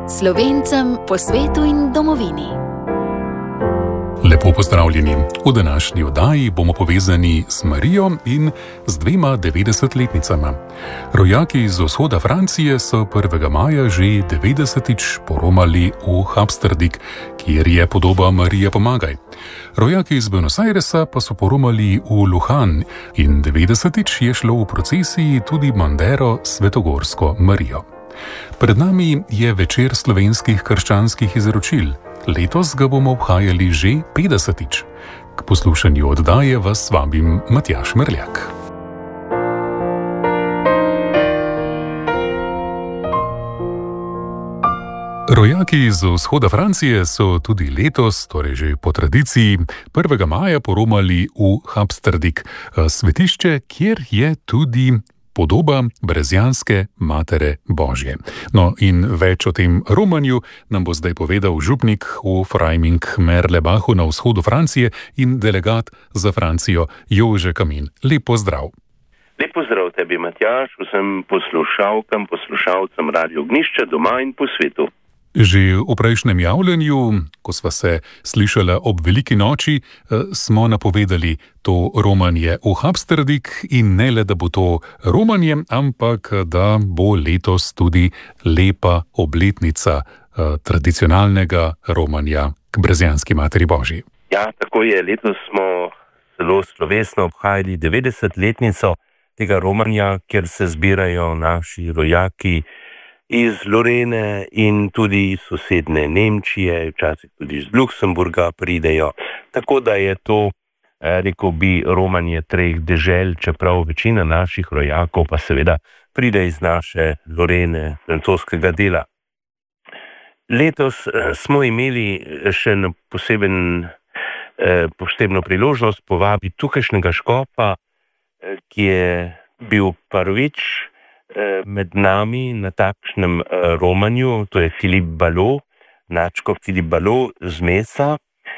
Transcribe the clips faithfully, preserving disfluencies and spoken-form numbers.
Slovencem po svetu in domovini. Lepo pozdravljeni. V današnji oddaji bomo povezani s Marijo in z dvema devetdesetletnicama. Rojaki iz vzhoda Francije so prvega maja že devetdesetič poromali v Habsterdik, kjer je podoba Marije Pomagaj. Rojaki iz Buenos Airesa pa so poromali v Luhan in devetdesetič je šlo v procesiji tudi Mandero Svetogorsko Marijo. Pred nami je večer slovenskih krščanskih izročil. Letos ga bomo obhajali že petdesetič. K poslušanju oddaje vas vabim Matjaž Merljak. Rojaki iz vzhoda Francije so tudi letos, torej že po tradiciji, prvega maja poromali v Habsterdik, svetišče, kjer je tudi podoba brezjanske Matere Božje. No in več o tem romanju nam bo zdaj povedal župnik v Freiming-Merlebachu na vzhodu Francije in delegat za Francijo Jože Kamin. Lep pozdrav. Lep pozdrav tebi, Matjaž, vsem poslušalkam, poslušalcem Radio Ognjišče doma in po svetu. Že v prejšnjem javljanju, ko sva se slišala ob veliki noči, smo napovedali to romanje v Habsterdik in ne le, da bo to romanje, ampak da bo letos tudi lepa obletnica tradicionalnega romanja k brezjanski Materi Božji. Ja, tako je. Letos smo zelo slovesno obhajali devetdesetletnico tega romanja, kjer se zbirajo naši rojaki iz Lorene in tudi iz sosedne Nemčije, včasih tudi iz Luksemburga pridejo. Tako da je to, rekel bi, romanje treh dežel, čeprav večina naših rojakov pa seveda pride iz naše Lorene, francoskega dela. Letos smo imeli še poseben, posebno priložnost povabiti tukajšnjega škofa, ki je bil prvič med nami na takšnem romanju, to je Filip Balo, nadškof Filip Balo z Mesa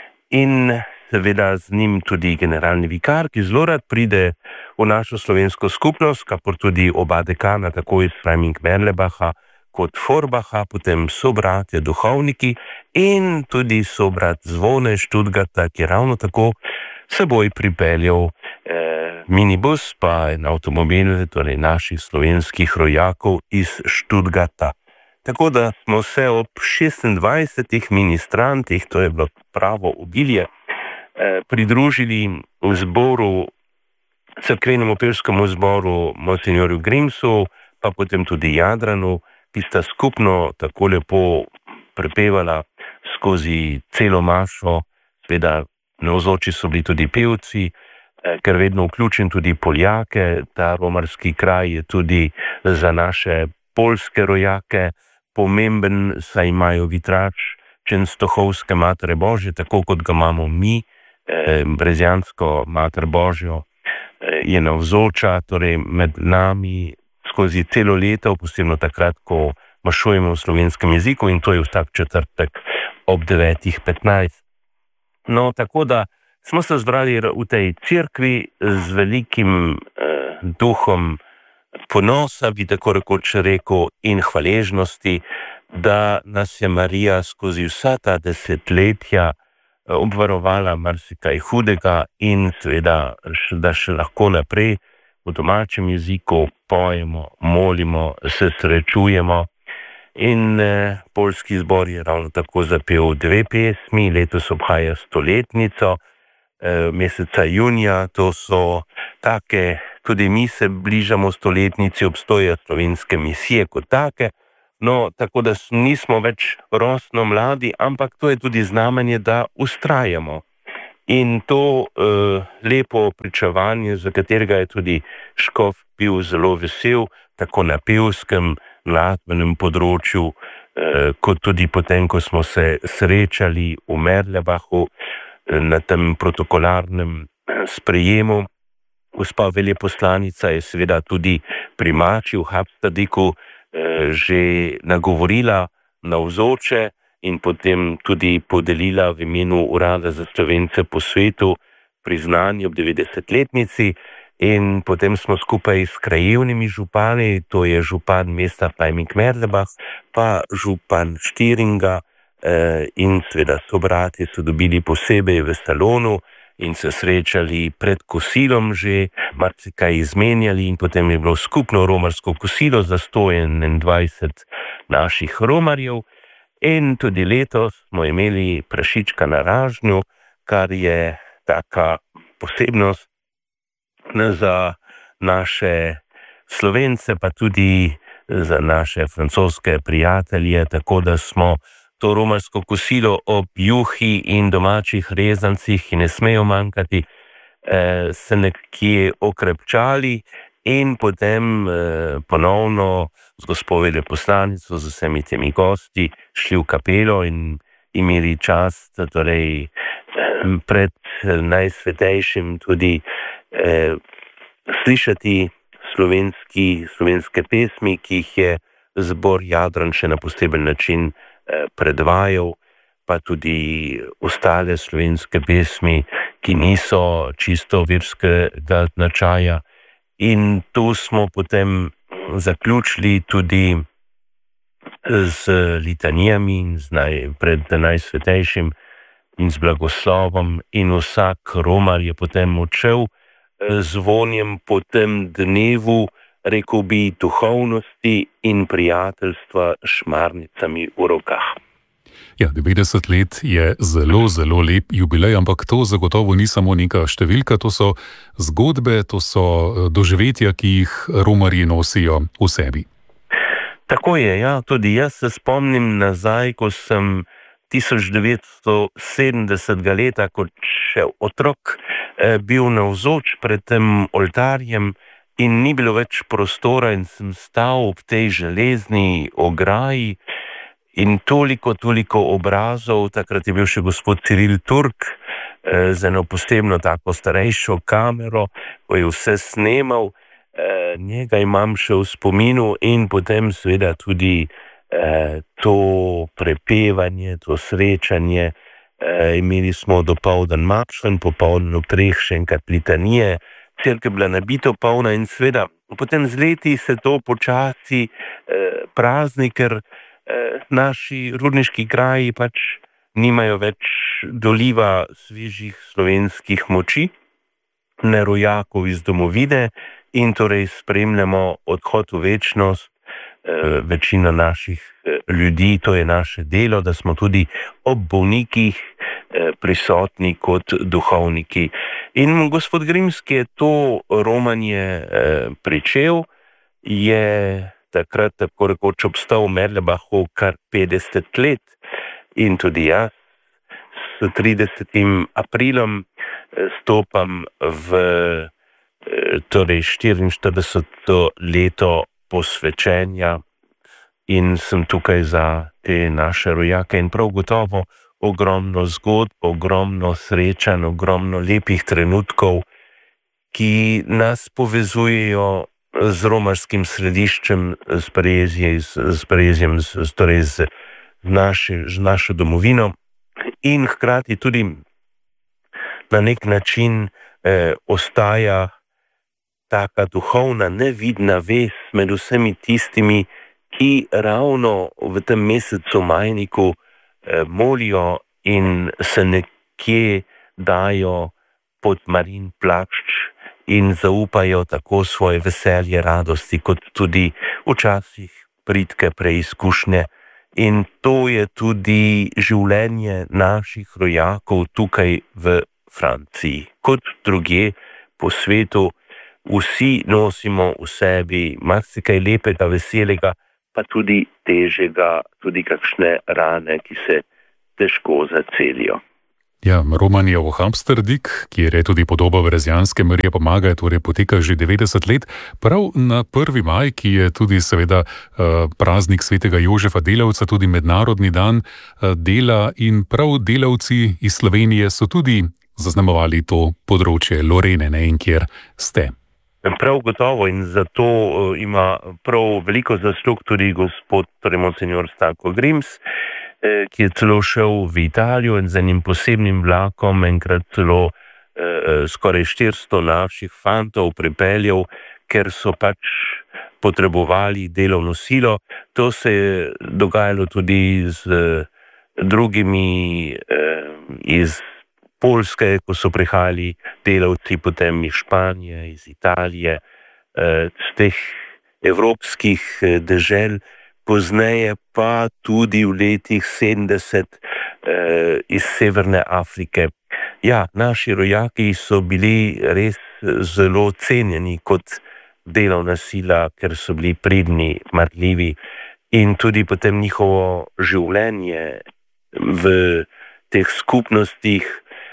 in seveda z njim tudi generalni vikar, ki zelo rad pride v našo slovensko skupnost, kakor tudi oba dekana, tako iz Freiming-Merlebacha kot Forbacha, potem sobratje duhovniki in tudi sobrat Zvone Študgarta, ki je ravno tako seboj pripeljal eh, minibus pa en avtomobil, torej naših slovenskih rojakov iz Študgarta. Tako da smo se ob šestindvajsetih ministrantih, to je bilo pravo obilje, eh, pridružili v zboru, cerkvenemu pevskemu zboru Monsignorju Grimsu, pa potem tudi Jadranu, ki sta skupno tako lepo prepevala skozi celo mašo, seveda navzoči so bili tudi pevci, ker vedno vključim tudi Poljake. Ta romarski kraj je tudi za naše poljske rojake pomemben, saj imajo vitraž Čenstohovske Matere Božje, tako kot ga imamo mi, brezjansko Mater Božjo je navzoča, torej med nami skozi celo leto, posebno takrat, ko mašujemo v slovenskem jeziku, in to je vsak četrtek ob devetih petnajst. No, tako da smo se zbrali v tej cerkvi z velikim eh, duhom ponosa, bi tako rekoč rekel, in hvaležnosti, da nas je Marija skozi vsa ta desetletja eh, obvarovala marsikaj hudega in seveda, da še lahko naprej v domačem jeziku pojemo, molimo, se srečujemo. In eh, poljski zbor je ravno tako zapel dve pesmi, letos obhaja stoletnico eh, meseca junija, to so take, tudi mi se bližamo stoletnici obstoja slovenske misije kot take, no tako da nismo več rosno mladi, ampak to je tudi znamenje, da ustrajamo. In to eh, lepo pričevanje, za katerega je tudi škof bil zelo vesel, tako na pevskem, glasbenem področju, eh, kot tudi potem, ko smo se srečali v Merlebachu eh, na tem protokolarnem sprejemu. Gospa veljeposlanica je seveda tudi pri mači v Habsterdiku eh, že nagovorila navzoče in potem tudi podelila v imenu Urada za Slovence po svetu priznanje ob devetdesetletnici. In potem smo skupaj s krajevnimi župani, to je župan mesta Pajmik-Merlebach, pa župan Štiringa eh, in seveda sobrati so dobili posebej v salonu in se srečali pred kosilom že, marsikaj izmenjali in potem je bilo skupno romarsko kosilo za sto enaindvajset naših romarjev. In tudi letos smo imeli prašička na ražnju, kar je taka posebnost za naše Slovence, pa tudi za naše francoske prijatelje, tako da smo to romarsko kosilo ob juhi in domačih rezancih, ki ne smejo manjkati, eh, se nekje okrepčali in potem eh, ponovno z gospo veleposlanico, z vsemi temi gosti, šli v kapelo in imeli čast, torej pred najsvetejšim tudi eh, slišati slovenski, slovenske pesmi, ki jih je zbor Jadran še na poseben način eh, predvajal, pa tudi ostale slovenske pesmi, ki niso čisto verskega značaja. In tu smo potem zaključili tudi z litanijami in z naj, pred najsvetejšim in z blagoslovom, in vsak romar je potem odšel z vonjem po tem dnevu, rekel bi, duhovnosti in prijateljstva s šmarnicami v rokah. Ja, devetdeset let je zelo, zelo lep jubilej, ampak to zagotovo ni samo neka številka, to so zgodbe, to so doživetja, ki jih romarji nosijo v sebi. Tako je, ja, tudi jaz se spomnim nazaj, ko sem tisoč devetsto sedemdesetega leta kot še otrok eh, bil navzoč pred tem oltarjem in ni bilo več prostora in sem stal ob tej železni ograji in toliko, toliko obrazov. Takrat je bil še gospod Ciril Turk eh, z eno posebno tako starejšo kamero, ko je vse snemal. Eh, njega imam še v spominu in potem seveda tudi eh, to prepevanje, to srečanje. Eh, imeli smo dopoldan mašen, popoldan ob treh še enkrat litanije, cerkev bila nabito polna in seveda potem z leti se to počasi eh, prazni, ker eh, naši rudniški kraji pač nimajo več doliva svežih slovenskih moči, ne rojakov iz domovine, in torej spremljamo odhod v večnost. E, večina naših e, ljudi, to je naše delo, da smo tudi ob bolnikih e, prisotni kot duhovniki. In gospod Grimski je to romanje e, pričel, je takrat tako rekoč obstal v Merlebachu kar petdeset let in tudi jaz s tridesetim aprilom e, stopam v torej štiriinštirideseto leto posvečenja in sem tukaj za te naše rojake in prav gotovo ogromno zgodb, ogromno srečanj, ogromno lepih trenutkov, ki nas povezujejo z romarskim središčem, s Brezjem, s Brezjem, torej z, naši, z našo domovino in hkrati tudi na nek način eh, ostaja taka duhovna, nevidna vez med vsemi tistimi, ki ravno v tem mesecu majniku eh, molijo in se nekje dajo pod Marin plašč in zaupajo tako svoje veselje, radosti, kot tudi včasih pridke preizkušnje. In to je tudi življenje naših rojakov tukaj v Franciji. Kot drugje po svetu, vsi nosimo v sebi marsikaj lepega, veselega, pa tudi težjega, tudi kakšne rane, ki se težko zacelijo. Ja, Romanjev Hamsterdik, kjer je tudi podoba Verezijanske Marije Pomagaj, torej poteka že devetdeset let, prav na prvi maj, ki je tudi seveda praznik svetega Jožefa Delavca, tudi mednarodni dan dela, in prav delavci iz Slovenije so tudi zaznamovali to področje Lorene, ne, in kjer ste. Prav gotovo, in zato uh, ima prav veliko zaslug tudi gospod, torej monsenjor Stanko Grims, eh, ki je celo šel v Italijo in z enim posebnim vlakom enkrat celo eh, skoraj štiristo naših fantov pripeljal, ker so pač potrebovali delovno silo. To se je dogajalo tudi z eh, drugimi eh, iz Poljske, ko so prihajali delavci, potem iz Španije, iz Italije, eh, z teh evropskih eh, dežel, pozneje pa tudi v letih sedemdeset eh, iz Severne Afrike. Ja, naši rojaki so bili res zelo cenjeni kot delovna sila, ker so bili pridni, marljivi in tudi potem njihovo življenje v teh skupnostih,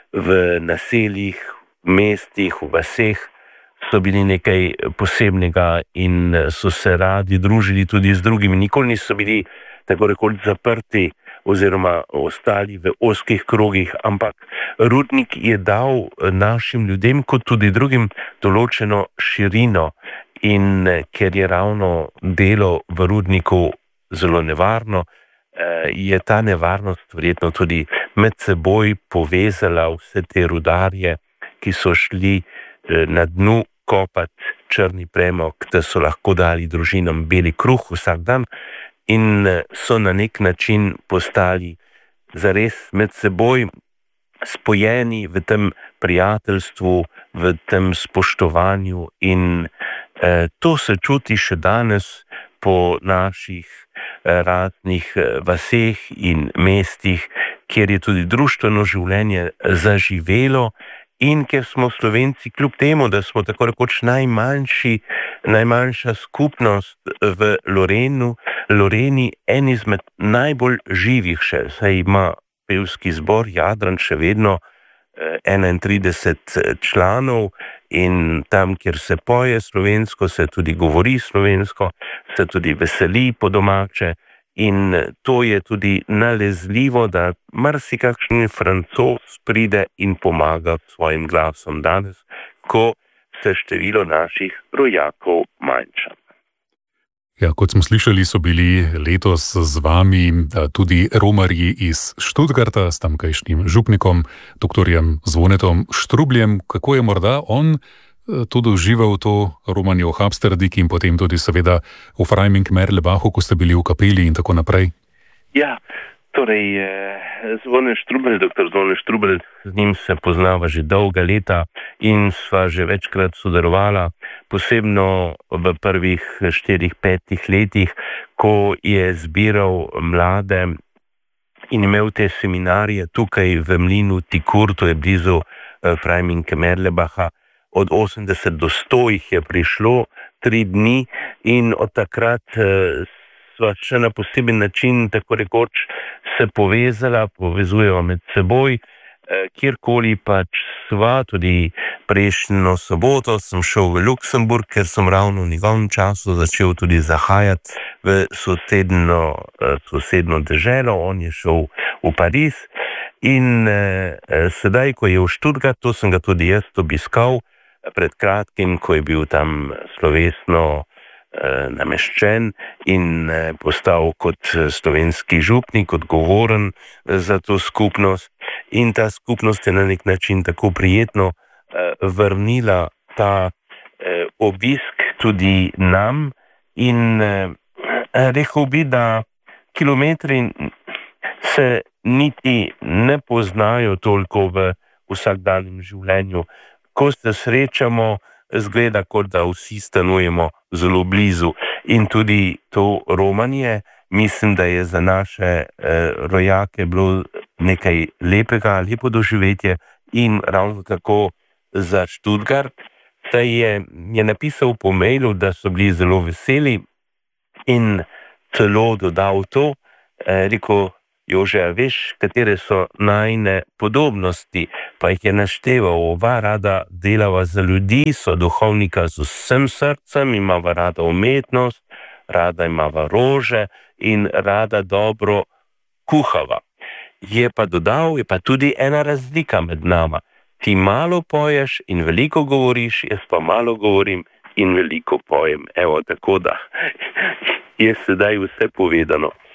v naseljih, v mestih, v vaseh so bili nekaj posebnega in so se radi družili tudi z drugimi. Nikoli niso bili tako rekoč zaprti oziroma ostali v ozkih krogih, ampak rudnik je dal našim ljudem kot tudi drugim določeno širino in ker je ravno delo v rudniku zelo nevarno, je ta nevarnost verjetno tudi med seboj povezala vse te rudarje, ki so šli na dnu kopati črni premog, da so lahko dali družinam beli kruh vsak dan in so na nek način postali zares med seboj spojeni v tem prijateljstvu, v tem spoštovanju in eh, to se čuti še danes po naših eh, raznih eh, vaseh in mestih, kjer je tudi društveno življenje zaživelo in kjer smo Slovenci, kljub temu, da smo tako rekoč najmanjši, najmanjša skupnost v Lorenu, Loreni, en izmed najbolj živih še, saj ima pevski zbor Jadran še vedno enaintrideset članov in tam, kjer se poje slovensko, se tudi govori slovensko, se tudi veseli po domače in to je tudi nalezljivo, da marsikakšen Francoz pride in pomaga svojim glasom danes, ko se število naših rojakov manjša. Ja, kot smo slišali, so bili letos z vami tudi romarji iz Študgarta s tamkajšnjim župnikom, doktorjem Zvonetom Štrubljem. Kako je morda on to doživel, to romanje v Habsterdik in potem tudi seveda v Freiming-Merlebachu, ko ste bili v kapeli in tako naprej? Ja, torej Zvone Štrubelj, doktor Zvone Štrubelj, z njim se poznava že dolga leta in sva že večkrat sodelovala, posebno v prvih štirih, petih letih, ko je zbiral mlade in imel te seminarije tukaj v mlinu Tikur, to je blizu Freiming-Merlebacha. Od osemdeset do sto jih je prišlo, tri dni in od takrat sva še na poseben način, tako rekoč, se povezala, povezujeva med seboj, kjerkoli pač sva, tudi prejšnjo soboto sem šel v Luksemburg, ker sem ravno v njegovem času začel tudi zahajati v sosedno, sosedno deželo, on je šel v Pariz in eh, sedaj, ko je v Študgart, to sem ga tudi jaz obiskal pred kratkim, ko je bil tam slovesno nameščen in postal kot slovenski župnik, odgovoren za to skupnost in ta skupnost je na nek način tako prijetno vrnila ta obisk tudi nam in rekel bi, da kilometri se niti ne poznajo toliko v vsakdanjem življenju. Ko se srečamo, zgleda, kot da vsi stanujemo zelo blizu in tudi to romanje, mislim, da je za naše eh, rojake bilo nekaj lepega, lepo doživetje in ravno tako za Študgart, saj je, je napisal po mailu, da so bili zelo veseli in celo dodal to, eh, rekel, Jože, a veš, katere so najine podobnosti, pa jih je našteval. Oba rada delava za ljudi, so duhovnika z vsem srcem, imava rada umetnost, rada imava rože in rada dobro kuhava. Je pa dodal, je pa tudi ena razlika med nama. Ti malo poješ in veliko govoriš, jaz pa malo govorim in veliko pojem. Evo, tako da je sedaj vse povedano.